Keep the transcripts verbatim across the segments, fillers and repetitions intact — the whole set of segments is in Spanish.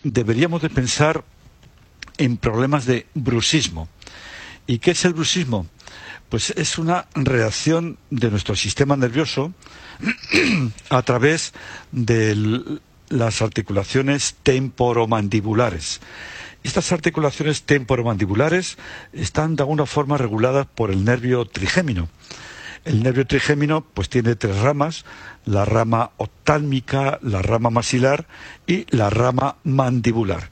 deberíamos de pensar en problemas de bruxismo. ¿Y qué es el bruxismo? Pues es una reacción de nuestro sistema nervioso a través de las articulaciones temporomandibulares. Estas articulaciones temporomandibulares están de alguna forma reguladas por el nervio trigémino. El nervio trigémino pues tiene tres ramas: la rama oftálmica, la rama maxilar y la rama mandibular.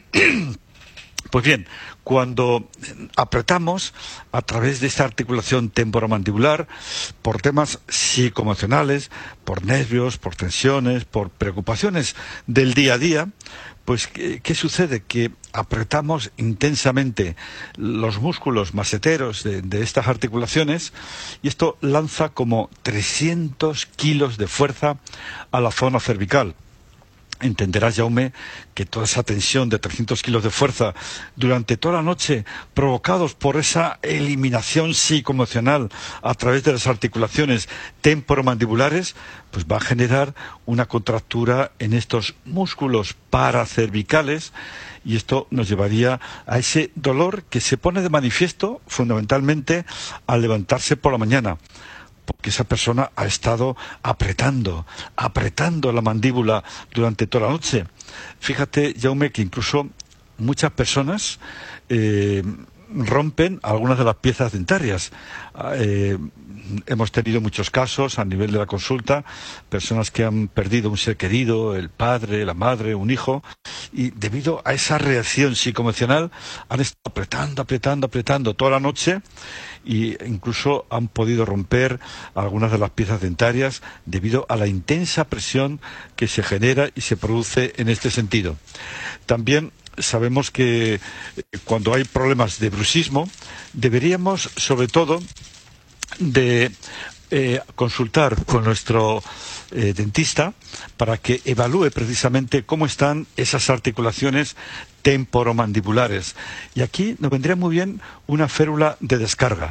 Pues bien, cuando apretamos a través de esta articulación temporomandibular por temas psicoemocionales, por nervios, por tensiones, por preocupaciones del día a día, pues ¿qué, qué sucede? Que apretamos intensamente los músculos maseteros de, de estas articulaciones, y esto lanza como trescientos kilos de fuerza a la zona cervical. Entenderás, Jaume, que toda esa tensión de trescientos kilos de fuerza durante toda la noche, provocados por esa eliminación psicoemocional a través de las articulaciones temporomandibulares, pues va a generar una contractura en estos músculos paracervicales, y esto nos llevaría a ese dolor que se pone de manifiesto fundamentalmente al levantarse por la mañana, porque esa persona ha estado apretando, apretando la mandíbula durante toda la noche. Fíjate, Jaume, que incluso muchas personas eh, rompen algunas de las piezas dentarias. Eh, hemos tenido muchos casos a nivel de la consulta, personas que han perdido un ser querido, el padre, la madre, un hijo, y debido a esa reacción psicoemocional han estado apretando, apretando, apretando toda la noche, e incluso han podido romper algunas de las piezas dentarias debido a la intensa presión que se genera y se produce en este sentido. También sabemos que cuando hay problemas de bruxismo deberíamos sobre todo de eh, consultar con nuestro eh, dentista para que evalúe precisamente cómo están esas articulaciones temporomandibulares. Y aquí nos vendría muy bien una férula de descarga.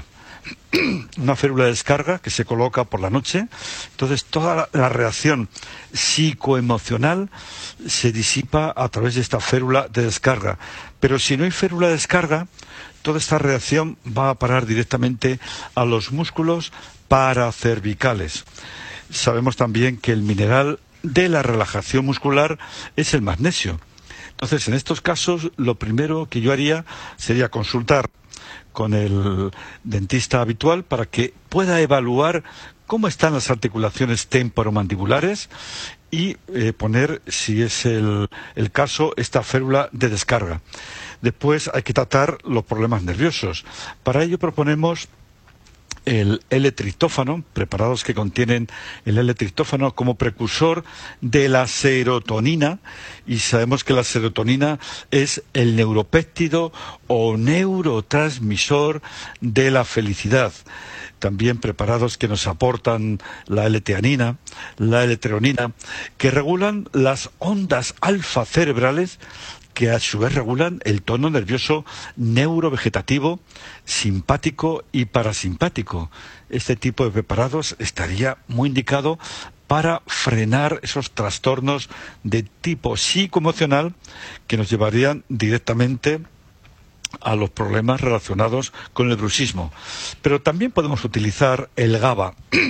Una férula de descarga que se coloca por la noche. Entonces toda la, la reacción psicoemocional se disipa a través de esta férula de descarga. Pero si no hay férula de descarga, toda esta reacción va a parar directamente a los músculos paracervicales. Sabemos también que el mineral de la relajación muscular es el magnesio. Entonces, en estos casos, lo primero que yo haría sería consultar con el dentista habitual para que pueda evaluar cómo están las articulaciones temporomandibulares y eh, poner, si es el, el caso, esta férula de descarga. Después hay que tratar los problemas nerviosos. Para ello proponemos el L-triptófano, preparados que contienen el L-triptófano como precursor de la serotonina, y sabemos que la serotonina es el neuropéptido o neurotransmisor de la felicidad. También preparados que nos aportan la L-teanina, la L-treonina, que regulan las ondas alfa cerebrales, que a su vez regulan el tono nervioso neurovegetativo, simpático y parasimpático. Este tipo de preparados estaría muy indicado para frenar esos trastornos de tipo psicoemocional que nos llevarían directamente a los problemas relacionados con el bruxismo. Pero también podemos utilizar el GABA,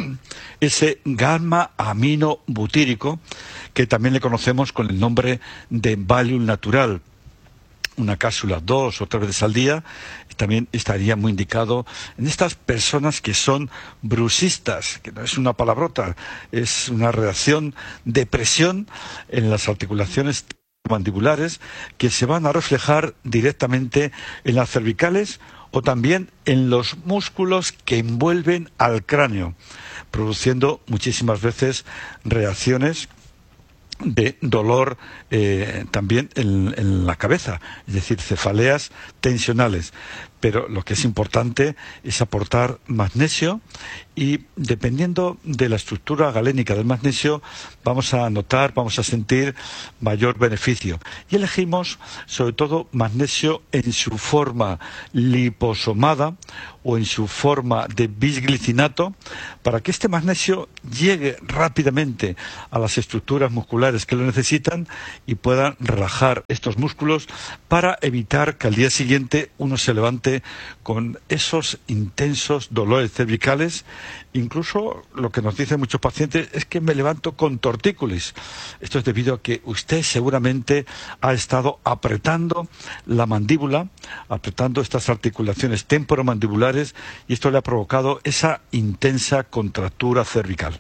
ese gamma amino butírico, que también le conocemos con el nombre de Valium natural. Una cápsula dos o tres veces al día también estaría muy indicado en estas personas que son bruxistas, que no es una palabrota, es una reacción de presión en las articulaciones mandibulares que se van a reflejar directamente en las cervicales o también en los músculos que envuelven al cráneo, produciendo muchísimas veces reacciones de dolor eh, también en, en la cabeza, es decir, cefaleas tensionales. pero lo que es importante es aportar magnesio y dependiendo de la estructura galénica del magnesio vamos a notar, vamos a sentir mayor beneficio. Y elegimos sobre todo magnesio en su forma liposomada o en su forma de bisglicinato para que este magnesio llegue rápidamente a las estructuras musculares que lo necesitan y puedan relajar estos músculos para evitar que al día siguiente uno se levante con esos intensos dolores cervicales. Incluso lo que nos dicen muchos pacientes es que me levanto con tortícolis. Esto es debido a que usted seguramente ha estado apretando la mandíbula, apretando estas articulaciones temporomandibulares y esto le ha provocado esa intensa contractura cervical.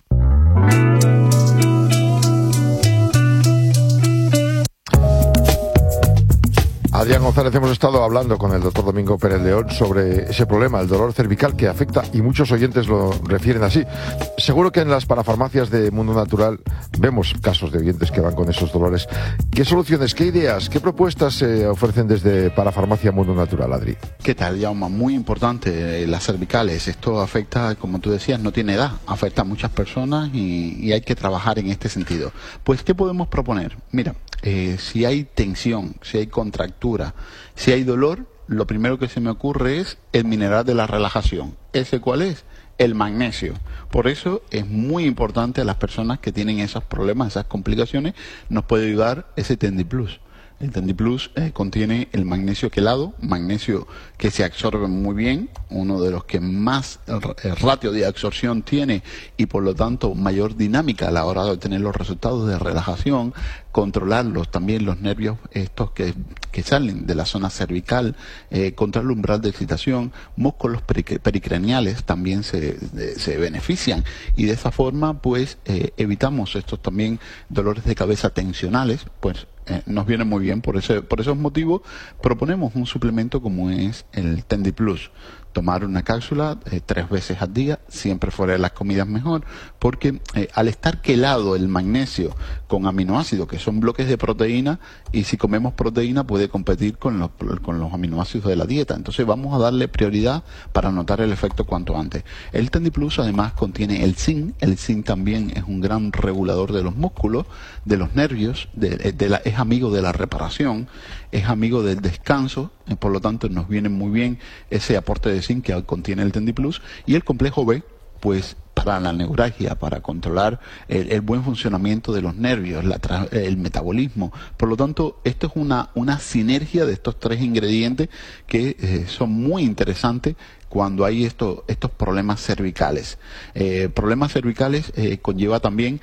Adrián González, hemos estado hablando con el doctor Domingo Pérez León sobre ese problema, el dolor cervical que afecta, y muchos oyentes lo refieren así. Seguro que en las parafarmacias de Mundo Natural vemos casos de oyentes que van con esos dolores. ¿Qué soluciones, qué ideas, qué propuestas se ofrecen desde Parafarmacia Mundo Natural, Adri? ¿Qué tal, Jaume? Muy importante, eh, las cervicales. Esto afecta, como tú decías, no tiene edad, afecta a muchas personas y, y hay que trabajar en este sentido. Pues, ¿qué podemos proponer? Mira, eh, si hay tensión, si hay contractura, si hay dolor, lo primero que se me ocurre es el mineral de la relajación. ¿Ese cuál es? El magnesio. Por eso es muy importante a las personas que tienen esos problemas, esas complicaciones, nos puede ayudar ese TendiPlus. El TendiPlus eh, contiene el magnesio quelado, magnesio que se absorbe muy bien, uno de los que más eh, ratio de absorción tiene y por lo tanto mayor dinámica a la hora de obtener los resultados de relajación, controlarlos también los nervios estos que, que salen de la zona cervical, eh, controlar el umbral de excitación, músculos pericraniales también se, de, se benefician y de esa forma pues eh, evitamos estos también dolores de cabeza tensionales, pues Eh, nos viene muy bien. Por ese, por esos motivos proponemos un suplemento como es el TendiPlus. Tomar una cápsula eh, tres veces al día, siempre fuera de las comidas mejor, porque eh, al estar quelado el magnesio con aminoácidos, que son bloques de proteína, y si comemos proteína puede competir con los, con los aminoácidos de la dieta. Entonces vamos a darle prioridad para notar el efecto cuanto antes. El TendiPlus además contiene el zinc. El zinc también es un gran regulador de los músculos, de los nervios, de, de la, es amigo de la reparación, es amigo del descanso, y por lo tanto nos viene muy bien ese aporte de zinc que contiene el TendiPlus. Y el complejo B, pues para la neuralgia, para controlar el, el buen funcionamiento de los nervios, la, el metabolismo. Por lo tanto, esto es una, una sinergia de estos tres ingredientes que eh, son muy interesantes cuando hay esto, estos problemas cervicales. Eh, problemas cervicales eh, conlleva también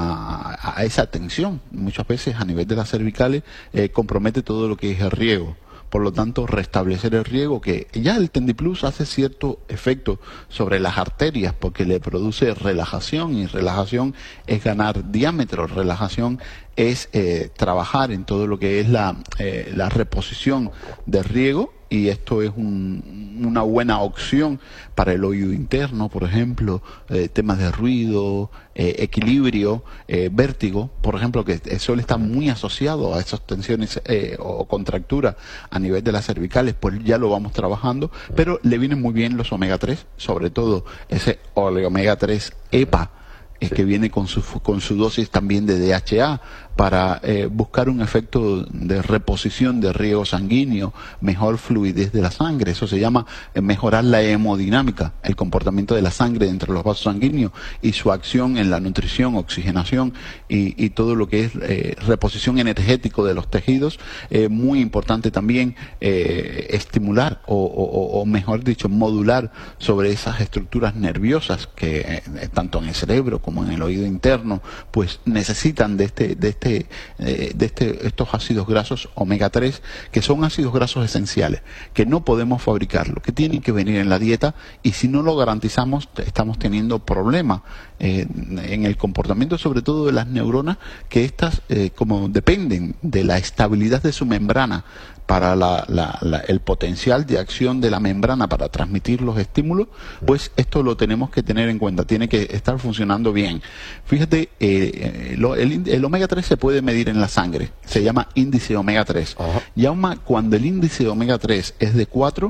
a, a esa tensión. Muchas veces a nivel de las cervicales eh, compromete todo lo que es el riego. Por lo tanto, restablecer el riego, que ya el TendiPlus hace cierto efecto sobre las arterias porque le produce relajación, y relajación es ganar diámetro, relajación es eh, trabajar en todo lo que es la, eh, la reposición del riego, y esto es un, una buena opción para el oído interno, por ejemplo, eh, temas de ruido, eh, equilibrio, eh, vértigo, por ejemplo, que suele estar muy asociado a esas tensiones eh, o contracturas a nivel de las cervicales, pues ya lo vamos trabajando, pero le vienen muy bien los omega tres, sobre todo ese omega tres EPA, es que viene con su, con su dosis también de D H A para eh, buscar un efecto de reposición de riego sanguíneo, mejor fluidez de la sangre. Eso se llama eh, mejorar la hemodinámica, el comportamiento de la sangre dentro de los vasos sanguíneos y su acción en la nutrición, oxigenación y, y todo lo que es eh, reposición energético de los tejidos. Eh, muy importante también eh, estimular o, o, o mejor dicho modular sobre esas estructuras nerviosas que eh, tanto en el cerebro como en el oído interno pues necesitan de este de este de este, estos ácidos grasos omega tres, que son ácidos grasos esenciales, que no podemos fabricarlo, que tienen que venir en la dieta, y si no lo garantizamos estamos teniendo problemas eh, en el comportamiento, sobre todo de las neuronas, que estas eh, como dependen de la estabilidad de su membrana para la, la, la, el potencial de acción de la membrana para transmitir los estímulos, pues esto lo tenemos que tener en cuenta, tiene que estar funcionando bien. Fíjate, eh, lo, el, el omega tres se puede medir en la sangre, se llama índice omega tres. Uh-huh. Y aún más, cuando el índice omega tres es de cuatro,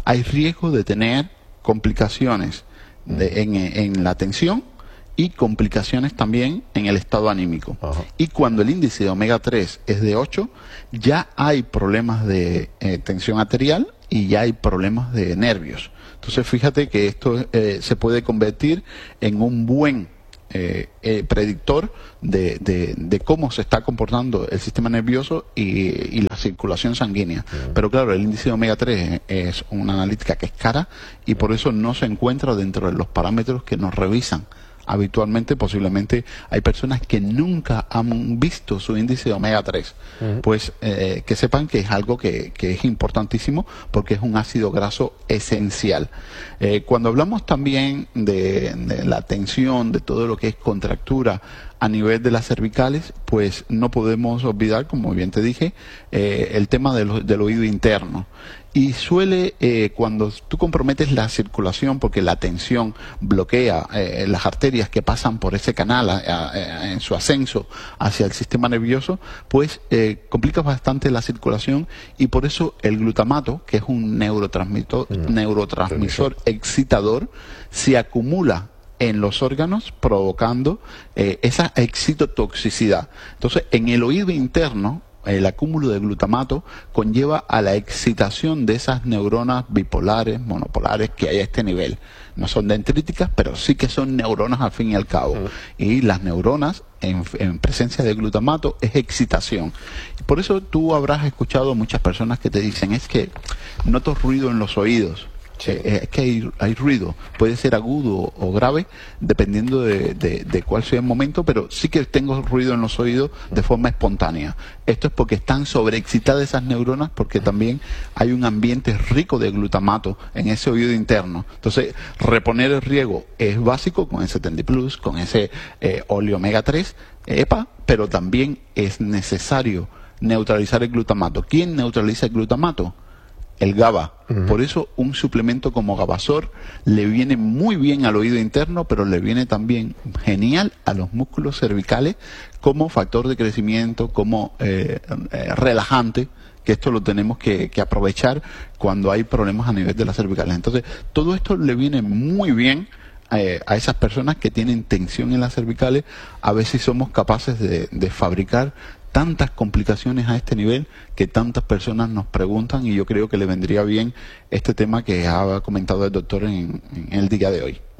hay riesgo de tener complicaciones de, en, en la tensión y complicaciones también en el estado anímico. Ajá. Y cuando el índice de omega tres es de ocho, ya hay problemas de eh, tensión arterial y ya hay problemas de nervios. Entonces fíjate que esto eh, se puede convertir en un buen eh, eh, predictor de, de, de cómo se está comportando el sistema nervioso y, y la circulación sanguínea. Uh-huh. Pero claro, el índice de omega tres es una analítica que es cara y por eso no se encuentra dentro de los parámetros que nos revisan. Habitualmente, posiblemente, hay personas que nunca han visto su índice de omega tres. Uh-huh. Pues eh, que sepan que es algo que, que es importantísimo porque es un ácido graso esencial. Eh, cuando hablamos también de, de la tensión, de todo lo que es contractura a nivel de las cervicales, pues no podemos olvidar, como bien te dije, eh, el tema del, del oído interno. Y suele, eh, cuando tú comprometes la circulación, porque la tensión bloquea eh, las arterias que pasan por ese canal a, a, a, en su ascenso hacia el sistema nervioso, pues eh, complica bastante la circulación y por eso el glutamato, que es un neurotransmisor, mm. neurotransmisor excitador, se acumula en los órganos provocando eh, esa excitotoxicidad. Entonces, en el oído interno, el acúmulo de glutamato conlleva a la excitación de esas neuronas bipolares, monopolares que hay a este nivel. No son dendríticas, pero sí que son neuronas al fin y al cabo. Uh-huh. Y las neuronas, en, en presencia de glutamato, es excitación. Por eso tú habrás escuchado muchas personas que te dicen, es que noto ruido en los oídos. Sí. Eh, es que hay, hay ruido, puede ser agudo o grave dependiendo de, de, de cuál sea el momento, pero sí que tengo ruido en los oídos de forma espontánea. Esto es porque están sobreexcitadas esas neuronas, porque también hay un ambiente rico de glutamato en ese oído interno. Entonces, reponer el riego es básico con ese Tendi Plus, con ese eh, óleo omega tres, E P A, pero también es necesario neutralizar el glutamato. ¿Quién neutraliza el glutamato? El GABA. Uh-huh. Por eso un suplemento como Gabasor le viene muy bien al oído interno, pero le viene también genial a los músculos cervicales como factor de crecimiento, como eh, eh, relajante, que esto lo tenemos que, que aprovechar cuando hay problemas a nivel de las cervicales. Entonces, todo esto le viene muy bien eh, a esas personas que tienen tensión en las cervicales, a ver si somos capaces de, de fabricar tantas complicaciones a este nivel que tantas personas nos preguntan, y yo creo que le vendría bien este tema que ha comentado el doctor en, en el día de hoy.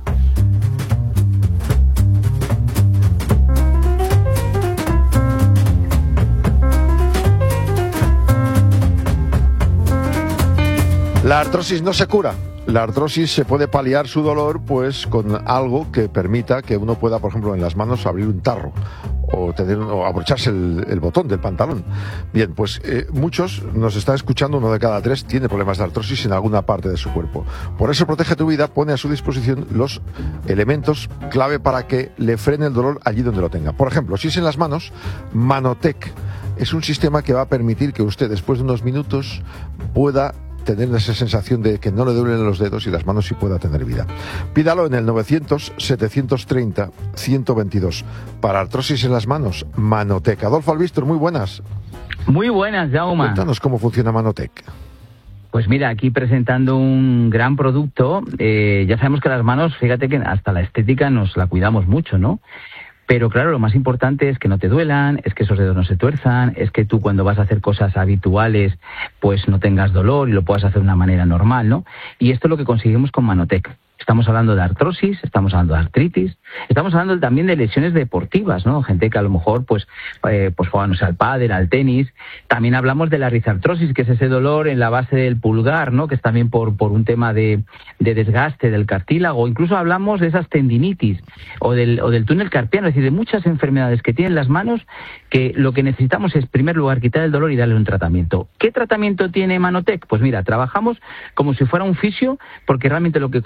La artrosis no se cura. La artrosis se puede paliar su dolor pues con algo que permita que uno pueda, por ejemplo, en las manos abrir un tarro o, tener, o abrocharse el, el botón del pantalón. Bien, pues eh, muchos nos están escuchando, uno de cada tres tiene problemas de artrosis en alguna parte de su cuerpo. Por eso Protege tu Vida pone a su disposición los elementos clave para que le frene el dolor allí donde lo tenga. Por ejemplo, si es en las manos, Manotec es un sistema que va a permitir que usted después de unos minutos pueda tener esa sensación de que no le duelen los dedos y las manos sí pueda tener vida. Pídalo en el novecientos, setecientos treinta, ciento veintidós. Para artrosis en las manos, Manotec. Adolfo Albistor, muy buenas. Muy buenas, Jaume. Cuéntanos cómo funciona Manotec. Pues mira, aquí presentando un gran producto. Eh, ya sabemos que las manos, fíjate que hasta la estética nos la cuidamos mucho, ¿no? Pero claro, lo más importante es que no te duelan, es que esos dedos no se tuerzan, es que tú cuando vas a hacer cosas habituales pues no tengas dolor y lo puedas hacer de una manera normal, ¿no? Y esto es lo que conseguimos con Manotec. Estamos hablando de artrosis, estamos hablando de artritis, estamos hablando también de lesiones deportivas, ¿no? Gente que a lo mejor pues eh, pues juega, no sé, al pádel, al tenis. También hablamos de la rizartrosis, que es ese dolor en la base del pulgar, ¿no? Que es también por por un tema de, de desgaste del cartílago. Incluso hablamos de esas tendinitis o del o del túnel carpiano, es decir, de muchas enfermedades que tienen las manos, que lo que necesitamos es, en primer lugar, quitar el dolor y darle un tratamiento. ¿Qué tratamiento tiene Manotec? Pues mira, trabajamos como si fuera un fisio, porque realmente lo que conseguimos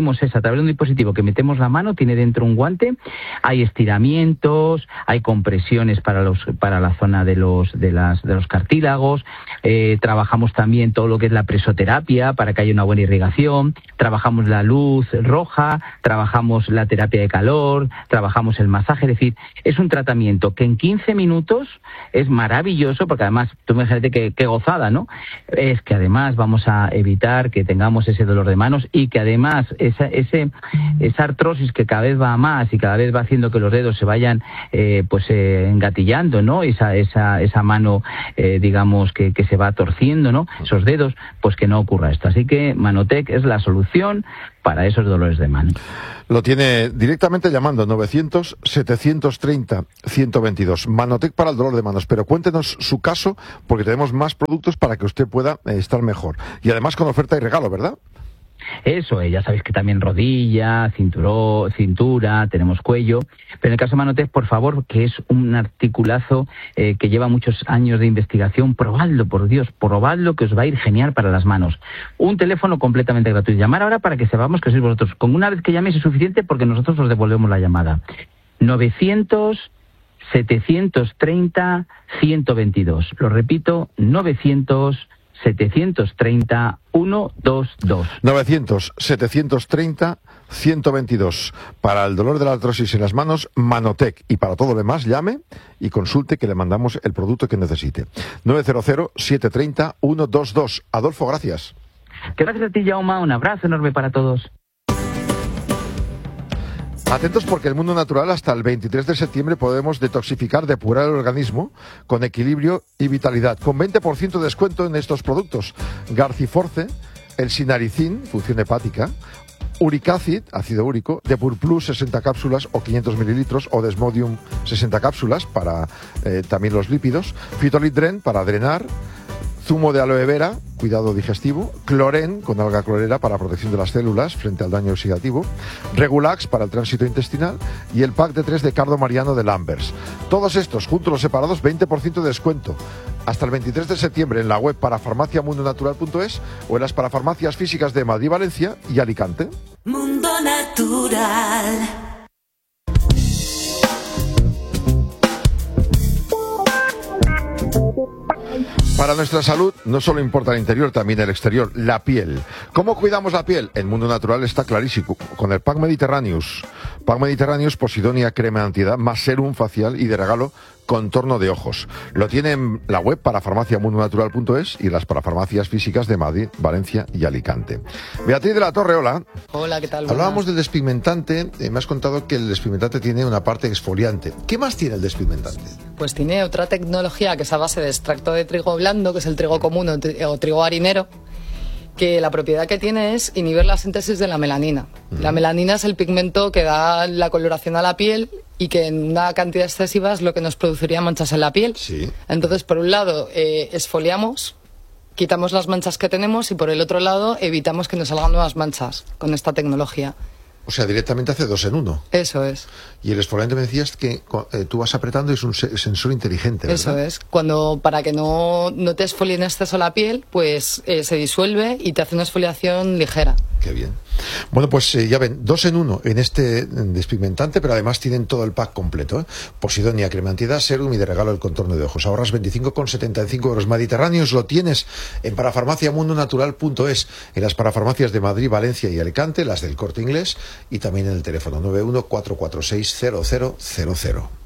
hacemos es, a través de un dispositivo que metemos la mano, tiene dentro un guante, hay estiramientos, hay compresiones para los para la zona de los de las de los cartílagos, eh, trabajamos también todo lo que es la presoterapia para que haya una buena irrigación, trabajamos la luz roja, trabajamos la terapia de calor, trabajamos el masaje, es decir, es un tratamiento que en quince minutos es maravilloso, porque además, tú imagínate qué, qué gozada, ¿no? Es que además vamos a evitar que tengamos ese dolor de manos y que además esa, ese, esa artrosis que cada vez va a más y cada vez va haciendo que los dedos se vayan eh, pues eh, engatillando, ¿no? Esa, esa, esa mano, eh, digamos, que, que se va torciendo, ¿no? Esos dedos, pues que no ocurra esto. Así que Manotec es la solución para esos dolores de mano. Lo tiene directamente llamando novecientos, setecientos treinta, ciento veintidós. Manotec para el dolor de manos. Pero cuéntenos su caso, porque tenemos más productos para que usted pueda eh, estar mejor. Y además con oferta y regalo, ¿verdad? Eso, eh, ya sabéis que también rodilla, cinturó, cintura, tenemos cuello, pero en el caso de Manotec, por favor, que es un articulazo eh, que lleva muchos años de investigación, probadlo, por Dios, probadlo, que os va a ir genial para las manos. Un teléfono completamente gratuito. Llamar ahora para que sepamos que sois vosotros. Con una vez que llaméis es suficiente, porque nosotros os devolvemos la llamada. novecientos, setecientos treinta, ciento veintidós. Lo repito, novecientos, setecientos treinta, ciento veintidós. novecientos, setecientos treinta, ciento veintidós. Para el dolor de la artrosis en las manos, Manotec. Y para todo lo demás, llame y consulte, que le mandamos el producto que necesite. nueve cero cero, siete tres cero, ciento veintidós. Adolfo, gracias. Gracias a ti, Jaume. Un abrazo enorme para todos. Atentos, porque el Mundo Natural hasta el veintitrés de septiembre podemos detoxificar, depurar el organismo con equilibrio y vitalidad, con veinte por ciento de descuento en estos productos: Garciforce, el Sinaricin, función hepática, Uricacid, ácido úrico, Depur Plus, sesenta cápsulas o quinientos mililitros, o Desmodium, sesenta cápsulas para eh, también los lípidos, Fitolitdren para drenar, zumo de aloe vera, cuidado digestivo, Cloren con alga clorera para protección de las células frente al daño oxidativo, Regulax para el tránsito intestinal y el pack de tres de Cardo Mariano de Lambers. Todos estos, juntos o separados, veinte por ciento de descuento. Hasta el veintitrés de septiembre en la web parafarmacia mundo natural punto es o en las parafarmacias físicas de Madrid, Valencia y Alicante. Mundo Natural. Para nuestra salud no solo importa el interior, también el exterior, la piel. ¿Cómo cuidamos la piel? El Mundo Natural está clarísimo, con el Pack Mediterraneus. Pack Mediterraneus, Posidonia crema antiedad, más serum facial y de regalo contorno de ojos. Lo tiene en la web parafarmacia mundo natural punto es y las parafarmacias físicas de Madrid, Valencia y Alicante. Beatriz de la Torre, hola. Hola, ¿qué tal? Hablábamos Buenas. del despigmentante, eh, me has contado que el despigmentante tiene una parte exfoliante. ¿Qué más tiene el despigmentante? Pues tiene otra tecnología que es a base de extracto de trigo blando, que es el trigo común o, tri- o trigo harinero, que la propiedad que tiene es inhibir la síntesis de la melanina. Uh-huh. La melanina es el pigmento que da la coloración a la piel y que en una cantidad excesiva es lo que nos produciría manchas en la piel. Sí. Entonces, por un lado, eh, exfoliamos, quitamos las manchas que tenemos, y por el otro lado, evitamos que nos salgan nuevas manchas con esta tecnología. O sea, directamente hace dos en uno. Eso es. Y el exfoliante me decías que eh, tú vas apretando y es un se- sensor inteligente, ¿verdad? Eso es. Cuando, para que no, no te exfolie en exceso la piel, pues eh, se disuelve y te hace una exfoliación ligera. Qué bien. Bueno, pues eh, ya ven, dos en uno en este despigmentante, pero además tienen todo el pack completo, ¿eh? Posidonia, crema antiedad, serum y de regalo el contorno de ojos. Ahorras veinticinco con setenta y cinco euros. Mediterráneos lo tienes en parafarmacia mundo natural punto es, en las parafarmacias de Madrid, Valencia y Alicante, las del Corte Inglés, y también en el teléfono nueve uno cuatro cuatro seis cero cero cero cero.